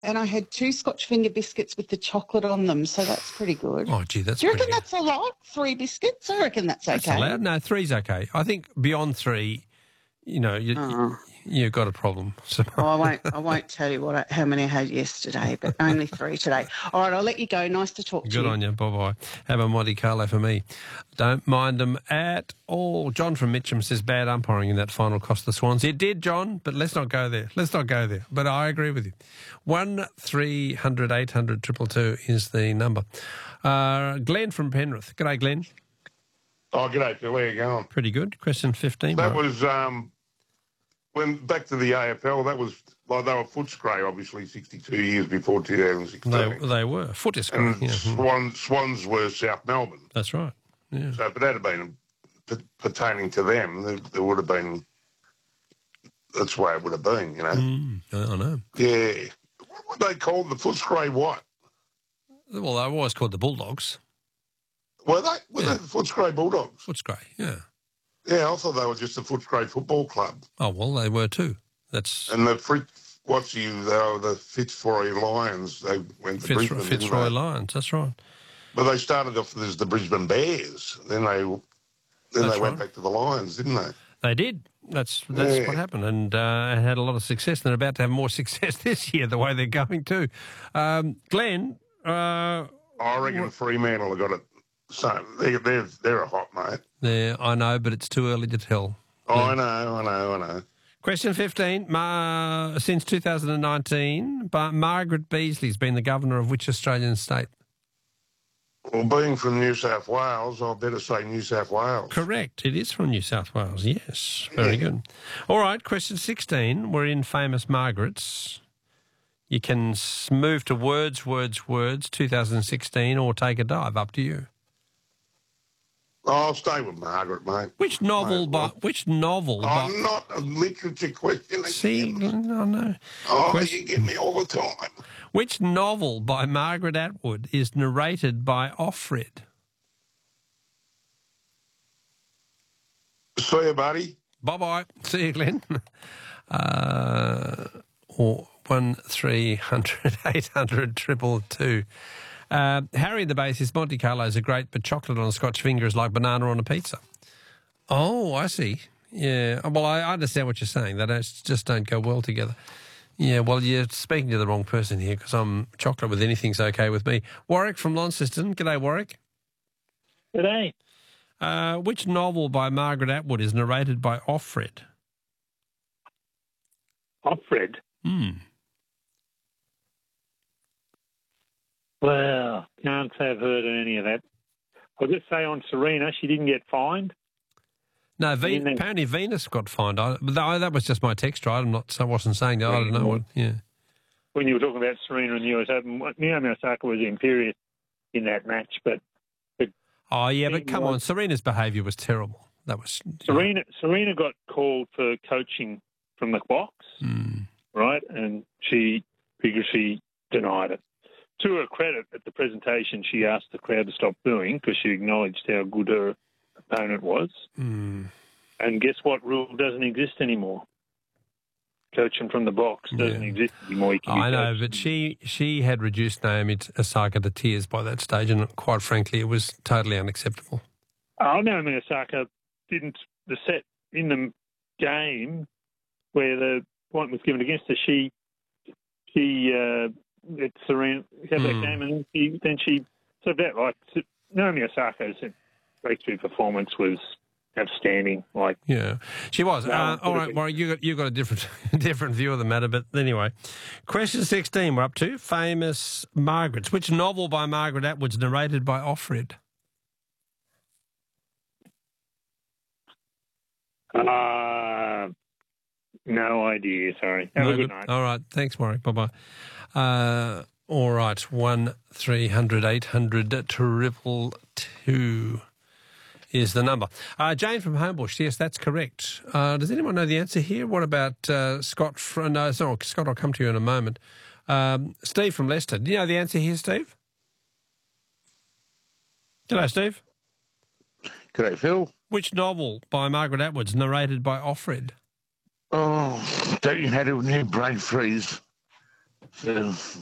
and I had 2 Scotch finger biscuits with the chocolate on them, so that's pretty good. Oh, gee, that's Do you pretty reckon good. that's a lot? 3 biscuits? I reckon that's okay. That's allowed. No, 3's okay. I think beyond 3, you've got a problem. So. Well, I won't tell you how many I had yesterday, but only 3 today. All right, I'll let you go. Nice to talk to you. Good on you. Bye-bye. Have a Monte Carlo for me. Don't mind them at all. John from Mitcham says bad umpiring in that final cost the Swans. It did, John, but let's not go there. But I agree with you. 1300 800 222 is the number. Glenn from Penrith. G'day, Glenn. Oh, g'day, Phil. How you going? Pretty good. Question 15. That was, when back to the AFL, that was, like, they were Footscray, obviously, 62 years before 2016. They were. Footscray, and Swans were South Melbourne. That's right. Yeah. So if it had been pertaining to them, there would have been, that's the way it would have been, you know. I know. Yeah. What were they called? The Footscray what? Well, they were always called the Bulldogs. Were they? Were they the Footscray Bulldogs? Footscray, yeah. Yeah, I thought they were just the Footscray Football Club. Oh, well, they were too. And the the Fitzroy Lions, they went to Brisbane. Fitzroy Lions, that's right. But they started off as the Brisbane Bears. Then they went back to the Lions, didn't they? They did. That's what happened, and had a lot of success. And they're about to have more success this year, the way they're going too. Glenn, I reckon Fremantle have got it. So they're a hot mate. I know, but it's too early to tell. Oh, I know. Question 15. Since 2019, Margaret Beasley's been the governor of which Australian state? Well, being from New South Wales, I better say New South Wales. Correct. It is from New South Wales, yes. Very good. All right, question 16. We're in Famous Margarets. You can move to Words, 2016, or take a dive. Up to you. I'll stay with Margaret, mate. Which novel? I'm not a literature question. See, no. You get me all the time. Which novel by Margaret Atwood is narrated by Offred? See you, buddy. Bye-bye. See you, Glenn. Or 1300 800 222. Harry in the base is Monte Carlos are great, but chocolate on a Scotch finger is like banana on a pizza. Oh, I see. Yeah. Well, I understand what you're saying. They just don't go well together. Yeah, well, you're speaking to the wrong person here because chocolate with anything's okay with me. Warwick from Launceston. G'day, Warwick. G'day. Which novel by Margaret Atwood is narrated by Offred? Offred? Well, can't say I've heard of any of that. I'll just say on Serena, she didn't get fined. No, apparently Venus got fined. That was just my text, right? I wasn't saying that. I don't know what. Yeah. When you were talking about Serena and the US Open, Naomi Osaka was imperious in that match, but oh yeah, but come on, Serena's behaviour was terrible. That was Serena got called for coaching from the box, right? And she vigorously denied it. To her credit, at the presentation, she asked the crowd to stop booing because she acknowledged how good her opponent was. And guess what rule doesn't exist anymore? Coaching from the box doesn't exist anymore. I know, but she had reduced Naomi Osaka to tears by that stage, and quite frankly, it was totally unacceptable. Oh, Naomi Osaka didn't. The set in the game where the point was given against her, she let Serena have that game, and then she so that like Naomi Osaka's breakthrough performance was outstanding. She was. All right, Warren, you got a different view of the matter, but anyway. Question 16 we're up to. Famous Margarets. Which novel by Margaret Atwood's narrated by Offred? No idea, sorry. Have a good night. All right, thanks, Warwick. Bye-bye. All right, 1300 800 222 is the number. Jane from Homebush, yes, that's correct. Does anyone know the answer here? What about Scott? No, sorry, Scott, I'll come to you in a moment. Steve from Leicester. Do you know the answer here, Steve? Hello, Steve. G'day, Phil. Which novel by Margaret Atwood's narrated by Offred? Oh, don't you have a new brain freeze? Phil.